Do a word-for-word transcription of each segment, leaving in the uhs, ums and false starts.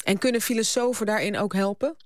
En kunnen filosofen daarin ook helpen?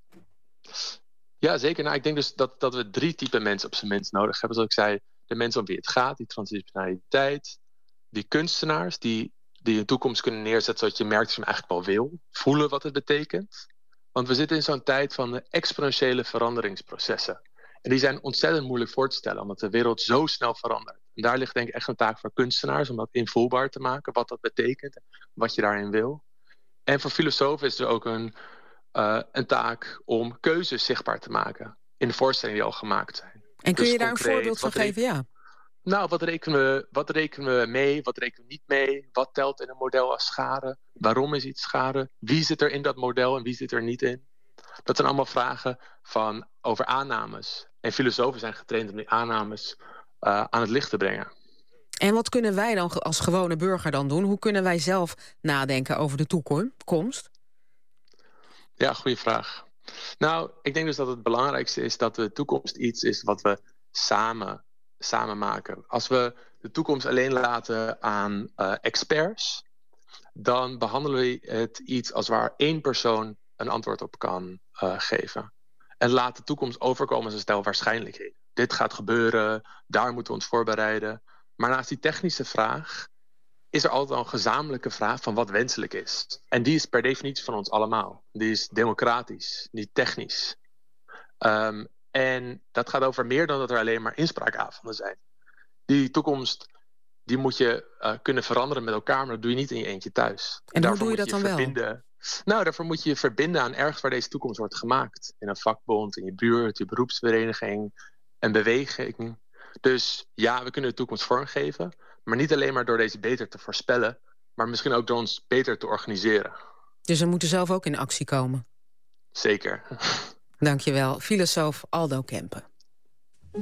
Ja, zeker. Nou, ik denk dus dat, dat we drie typen mensen op zijn minst nodig hebben. Zoals ik zei, de mensen om wie het gaat, die transdisciplinariteit. Die kunstenaars die, die een toekomst kunnen neerzetten zodat je merkt dat je hem eigenlijk wel wil. Voelen wat het betekent. Want we zitten in zo'n tijd van exponentiële veranderingsprocessen. En die zijn ontzettend moeilijk voor te stellen, omdat de wereld zo snel verandert. En daar ligt denk ik echt een taak voor kunstenaars om dat invoelbaar te maken, wat dat betekent, wat je daarin wil. En voor filosofen is er ook een, uh, een taak om keuzes zichtbaar te maken in de voorstellingen die al gemaakt zijn. En kun dus je daar concreet, een voorbeeld van geven? Ja. Nou, wat rekenen, we, wat rekenen we mee? Wat rekenen we niet mee? Wat telt in een model als schade? Waarom is iets schade? Wie zit er in dat model en wie zit er niet in? Dat zijn allemaal vragen van, over aannames. En filosofen zijn getraind om die aannames uh, aan het licht te brengen. En wat kunnen wij dan als gewone burger dan doen? Hoe kunnen wij zelf nadenken over de toekomst? Ja, goede vraag. Nou, ik denk dus dat het belangrijkste is dat de toekomst iets is wat we samen, samen maken. Als we de toekomst alleen laten aan uh, experts, dan behandelen we het iets als waar één persoon een antwoord op kan uh, geven. En laat de toekomst overkomen als een stel waarschijnlijkheden. Dit gaat gebeuren, daar moeten we ons voorbereiden. Maar naast die technische vraag is er altijd al een gezamenlijke vraag van wat wenselijk is. En die is per definitie van ons allemaal. Die is democratisch, niet technisch. Um, en dat gaat over meer dan dat er alleen maar inspraakavonden zijn. Die toekomst die moet je uh, kunnen veranderen met elkaar, maar dat doe je niet in je eentje thuis. En hoe doe je dat je dan verbinden. wel? Nou, daarvoor moet je je verbinden aan ergens waar deze toekomst wordt gemaakt. In een vakbond, in je buurt, je beroepsvereniging, een beweging. Dus ja, we kunnen de toekomst vormgeven, maar niet alleen maar door deze beter te voorspellen, maar misschien ook door ons beter te organiseren. Dus we moeten zelf ook in actie komen? Zeker. Dankjewel, filosoof Aldo Kempen.